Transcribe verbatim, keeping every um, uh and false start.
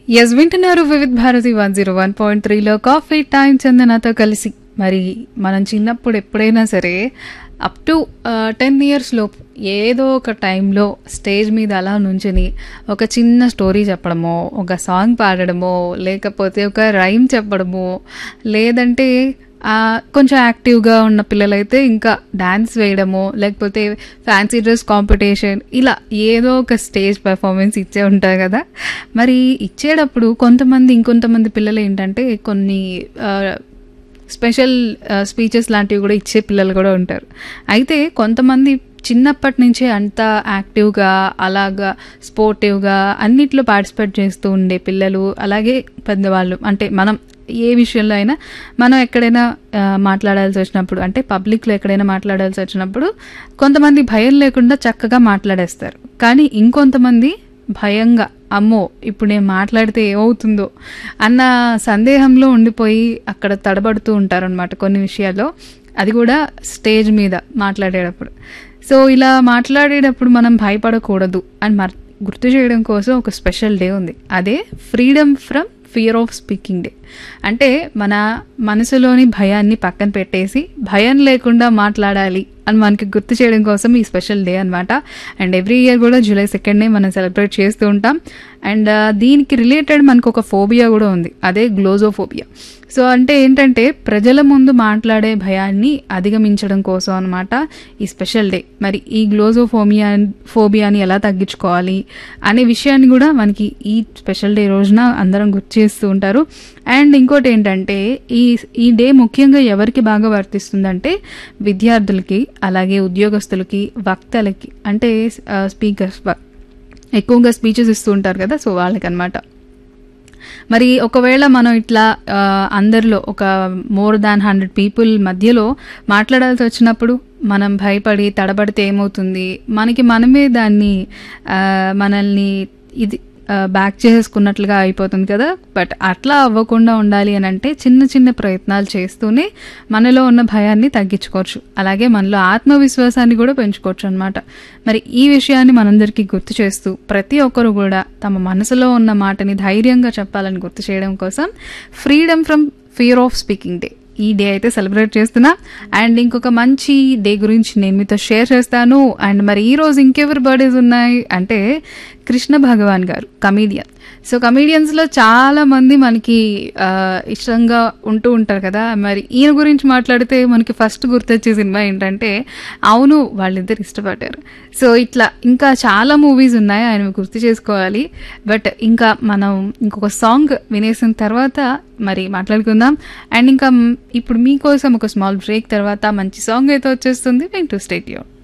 Yes వింటున్నారు Vividh Bharati one zero one point త్రీలో coffee time చందనతో కలిసి. మరి మనం చిన్నప్పుడు ఎప్పుడైనా సరే అప్ టు టెన్ ఇయర్స్ లోపు ఏదో ఒక టైంలో స్టేజ్ మీద అలా నుంచుని ఒక చిన్న స్టోరీ చెప్పడమో, ఒక సాంగ్ పాడడమో, లేకపోతే ఒక రైమ్ చెప్పడమో, లేదంటే కొంచెం యాక్టివ్గా ఉన్న పిల్లలైతే ఇంకా డాన్స్ వేయడమో, లేకపోతే ఫ్యాన్సీ డ్రెస్ కాంపిటీషన్, ఇలా ఏదో ఒక స్టేజ్ పెర్ఫార్మెన్స్ ఇచ్చే ఉంటారు కదా. మరి ఇచ్చేటప్పుడు కొంతమంది ఇంకొంతమంది పిల్లలు ఏంటంటే కొన్ని స్పెషల్ స్పీచెస్ లాంటివి కూడా ఇచ్చే పిల్లలు కూడా ఉంటారు. అయితే కొంతమంది చిన్నప్పటి నుంచే అంత యాక్టివ్గా అలాగా స్పోర్టివ్గా అన్నిట్లో పార్టిసిపేట్ చేస్తూ ఉండే పిల్లలు, అలాగే పెద్దవాళ్ళు, అంటే మనం ఏ విషయంలో అయినా మనం ఎక్కడైనా మాట్లాడాల్సి వచ్చినప్పుడు, అంటే పబ్లిక్లో ఎక్కడైనా మాట్లాడాల్సి వచ్చినప్పుడు కొంతమంది భయం లేకుండా చక్కగా మాట్లాడేస్తారు. కానీ ఇంకొంతమంది భయంగా, అమ్మో ఇప్పుడు నేను మాట్లాడితే ఏమవుతుందో అన్న సందేహంలో ఉండిపోయి అక్కడ తడబడుతూ ఉంటారు అనమాట కొన్ని విషయాల్లో, అది కూడా స్టేజ్ మీద మాట్లాడేటప్పుడు. సో ఇలా మాట్లాడేటప్పుడు మనం భయపడకూడదు అని మర్ గుర్తు చేయడం కోసం ఒక స్పెషల్ డే ఉంది. అదే freedom from fear of speaking day. అంటే మన మనసులోని భయాన్ని పక్కన పెట్టేసి భయం లేకుండా మాట్లాడాలి అని మనకి గుర్తు చేయడం కోసం ఈ స్పెషల్ డే అనమాట. అండ్ ఎవ్రీ ఇయర్ కూడా జూలై సెకండ్నే మనం సెలబ్రేట్ చేస్తూ ఉంటాం. అండ్ దీనికి రిలేటెడ్ మనకు ఒక ఫోబియా కూడా ఉంది, అదే గ్లోజోఫోబియా. సో అంటే ఏంటంటే ప్రజల ముందు మాట్లాడే భయాన్ని అధిగమించడం కోసం అనమాట ఈ స్పెషల్ డే. మరి ఈ గ్లోజోఫోమియా ఫోబియాని ఎలా తగ్గించుకోవాలి అనే విషయాన్ని కూడా మనకి ఈ స్పెషల్ డే రోజున అందరం గుర్తు చేస్తూ ఉంటారు. అండ్ ఇంకోటి ఏంటంటే ఈ ఈ డే ముఖ్యంగా ఎవరికి బాగా వర్తిస్తుందంటే విద్యార్థులకి, అలాగే ఉద్యోగస్తులకి, వక్తలకి, అంటే స్పీకర్స్ ఎక్కువగా స్పీచెస్ ఇస్తూ ఉంటారు కదా, సో వాళ్ళకి అనమాట. మరి ఒకవేళ మనం ఇట్లా అందరిలో ఒక మోర్ దాన్ హండ్రెడ్ పీపుల్ మధ్యలో మాట్లాడాల్సి వచ్చినప్పుడు మనం భయపడి తడబడితే ఏమవుతుంది, మనకి మనమే దాన్ని మనల్ని ఇది బ్యాక్ చేసుకున్నట్లుగా అయిపోతుంది కదా. బట్ అట్లా అవ్వకుండా ఉండాలి అని అంటే చిన్న చిన్న ప్రయత్నాలు చేస్తూనే మనలో ఉన్న భయాన్ని తగ్గించుకోవచ్చు, అలాగే మనలో ఆత్మవిశ్వాసాన్ని కూడా పెంచుకోవచ్చు అనమాట. మరి ఈ విషయాన్ని మనందరికీ గుర్తు చేస్తూ ప్రతి ఒక్కరు కూడా తమ మనసులో ఉన్న మాటని ధైర్యంగా చెప్పాలని గుర్తు చేయడం కోసం freedom from fear of speaking day ఈ డే అయితే సెలబ్రేట్ చేస్తున్నా. అండ్ ఇంకొక మంచి డే గురించి నేను మీతో షేర్ చేస్తాను. అండ్ మరి ఈరోజు ఇంకెవరి బర్త్డేస్ ఉన్నాయి అంటే కృష్ణ భగవాన్ గారు, కమీడియన్. సో కమీడియన్స్లో చాలా మంది మనకి ఇష్టంగా ఉంటూ ఉంటారు కదా. మరి ఈయన గురించి మాట్లాడితే మనకి ఫస్ట్ గుర్తొచ్చే సినిమా ఏంటంటే అవును వాళ్ళిద్దరు ఇష్టపడ్డారు. సో ఇట్లా ఇంకా చాలా మూవీస్ ఉన్నాయి ఆయన గుర్తు చేసుకోవాలి. బట్ ఇంకా మనం ఇంకొక సాంగ్ వినేసిన తర్వాత మరి మాట్లాడుకుందాం. అండ్ ఇంకా ఇప్పుడు మీకోసం ఒక స్మాల్ బ్రేక్ తర్వాత మంచి సాంగ్ అయితే వచ్చేస్తుంది. వింటూ స్టే ట్యూన్డ్.